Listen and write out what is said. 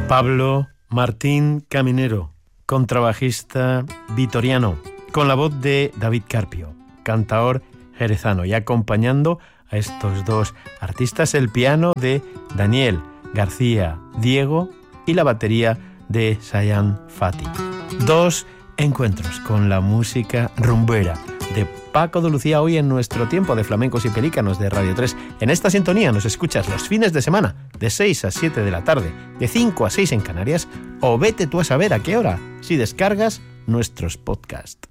Pablo Martín Caminero, contrabajista vitoriano, con la voz de David Carpio, cantaor jerezano, y acompañando a estos dos artistas el piano de Daniel García Diego y la batería de Sayan Fati. Dos encuentros con la música rumbera de Paco de Lucía hoy en nuestro tiempo de flamencos y pelícanos de Radio 3. En esta sintonía nos escuchas los fines de semana de 6 a 7 de la tarde, de 5 a 6 en Canarias, o vete tú a saber a qué hora si descargas nuestros podcasts.